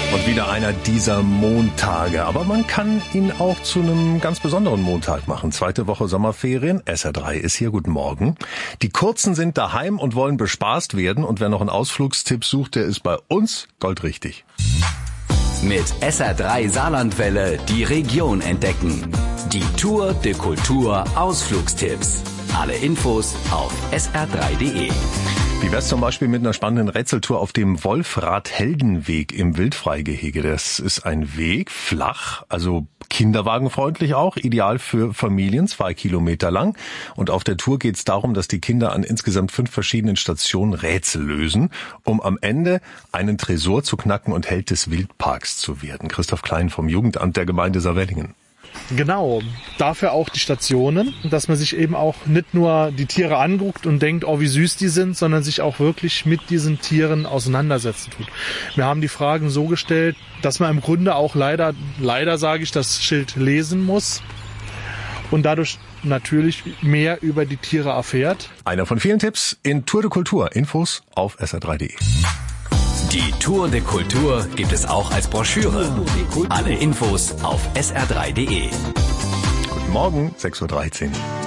Und wieder einer dieser Montage. Aber man kann ihn auch zu einem ganz besonderen Montag machen. 2. Woche Sommerferien. SR3 ist hier. Guten Morgen. Die Kurzen sind daheim und wollen bespaßt werden. Und wer noch einen Ausflugstipp sucht, der ist bei uns goldrichtig. Mit SR3 Saarlandwelle die Region entdecken. Die Tour de Kultur Ausflugstipps. Alle Infos auf sr3.de. Wie wär's zum Beispiel mit einer spannenden Rätseltour auf dem Wolfrat-Heldenweg im Wildfreigehege? Das ist ein Weg, flach, also kinderwagenfreundlich auch, ideal für Familien, 2 Kilometer lang. Und auf der Tour geht's darum, dass die Kinder an insgesamt 5 verschiedenen Stationen Rätsel lösen, um am Ende einen Tresor zu knacken und Held des Wildparks zu werden. Christoph Klein vom Jugendamt der Gemeinde Saarwellingen. Genau, dafür auch die Stationen, dass man sich eben auch nicht nur die Tiere anguckt und denkt, oh wie süß die sind, sondern sich auch wirklich mit diesen Tieren auseinandersetzen tut. Wir haben die Fragen so gestellt, dass man im Grunde auch leider sage ich, das Schild lesen muss und dadurch natürlich mehr über die Tiere erfährt. Einer von vielen Tipps in Tour de Kultur. Infos auf sr3.de. Die Tour de Kultur gibt es auch als Broschüre. Alle Infos auf sr3.de. Guten Morgen, 6:13 Uhr.